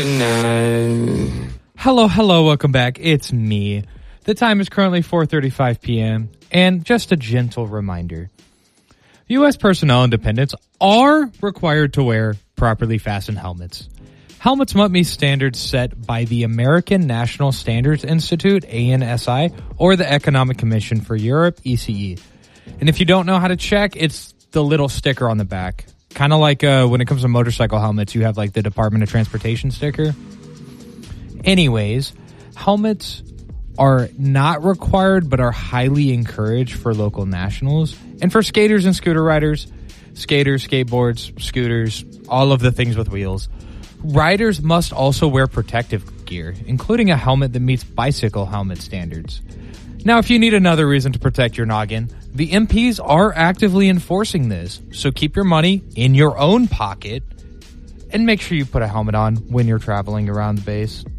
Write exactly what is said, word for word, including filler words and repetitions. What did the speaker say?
Hello, hello, welcome back. It's me. The time is currently four thirty-five p.m. and just a gentle reminder. U S personnel and dependents are required to wear properly fastened helmets. Helmets must meet standards set by the American National Standards Institute, A N S I, or the Economic Commission for Europe, E C E. And if you don't know how to check, it's the little sticker on the back. Kind of like uh, when it comes to motorcycle helmets, you have like the Department of Transportation sticker. Anyways, helmets are not required but are highly encouraged for local nationals. And for skaters and scooter riders, skaters, skateboards, scooters, all of the things with wheels, riders must also wear protective gear, including a helmet that meets bicycle helmet standards. Now, if you need another reason to protect your noggin, the M Ps are actively enforcing this, so keep your money in your own pocket and make sure you put a helmet on when you're traveling around the base.